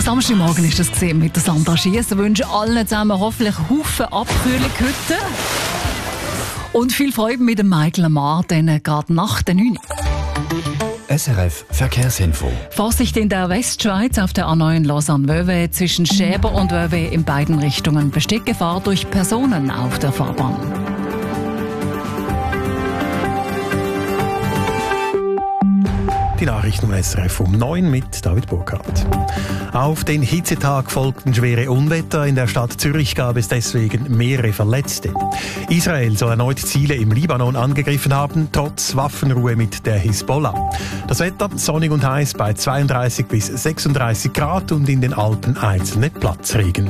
Samstagmorgen ist das gesehen mit der Sandra Schiess. Ich wünsche allen zusammen hoffentlich Haufen Abkühlung heute. Und viel Freude mit dem Michael Amar, denn gerade nach der 9. SRF Verkehrsinfo. Vorsicht in der Westschweiz auf der A9 Lausanne-Wöwe. Zwischen Schäber und Wöwe in beiden Richtungen besteht Gefahr durch Personen auf der Fahrbahn. Die Nachrichten um SRF um 9 mit David Burkhardt. Auf den Hitzetag folgten schwere Unwetter. In der Stadt Zürich gab es deswegen mehrere Verletzte. Israel soll erneut Ziele im Libanon angegriffen haben, trotz Waffenruhe mit der Hisbollah. Das Wetter sonnig und heiß bei 32 bis 36 Grad und in den Alpen einzelne Platzregen.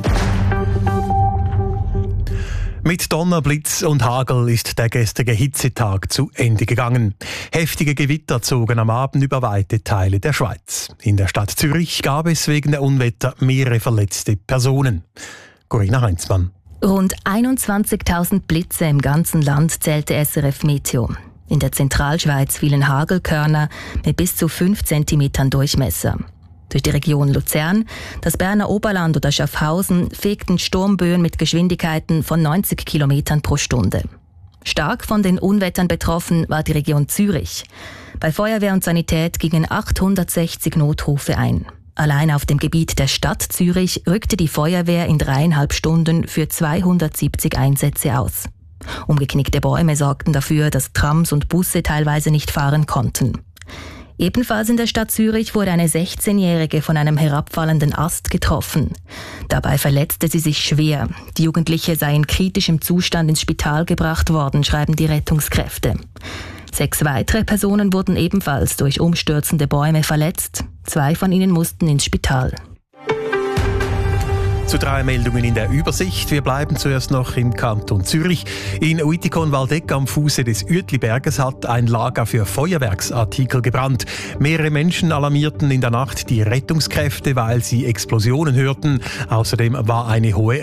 Mit Donner, Blitz und Hagel ist der gestrige Hitzetag zu Ende gegangen. Heftige Gewitter zogen am Abend über weite Teile der Schweiz. In der Stadt Zürich gab es wegen der Unwetter mehrere verletzte Personen. Corinna Heinzmann. Rund 21.000 Blitze im ganzen Land zählte SRF Meteo. In der Zentralschweiz fielen Hagelkörner mit bis zu 5 cm Durchmesser. Durch die Region Luzern, das Berner Oberland oder Schaffhausen fegten Sturmböen mit Geschwindigkeiten von 90 km pro Stunde. Stark von den Unwettern betroffen war die Region Zürich. Bei Feuerwehr und Sanität gingen 860 Notrufe ein. Allein auf dem Gebiet der Stadt Zürich rückte die Feuerwehr in 3,5 Stunden für 270 Einsätze aus. Umgeknickte Bäume sorgten dafür, dass Trams und Busse teilweise nicht fahren konnten. Ebenfalls in der Stadt Zürich wurde eine 16-Jährige von einem herabfallenden Ast getroffen. Dabei verletzte sie sich schwer. Die Jugendliche sei in kritischem Zustand ins Spital gebracht worden, schreiben die Rettungskräfte. 6 weitere Personen wurden ebenfalls durch umstürzende Bäume verletzt. 2 von ihnen mussten ins Spital. Zu 3 Meldungen in der Übersicht. Wir bleiben zuerst noch im Kanton Zürich. In Uitikon-Waldeck am Fuße des Uetliberges hat ein Lager für Feuerwerksartikel gebrannt. Mehrere Menschen alarmierten in der Nacht die Rettungskräfte, weil sie Explosionen hörten. Außerdem war eine hohe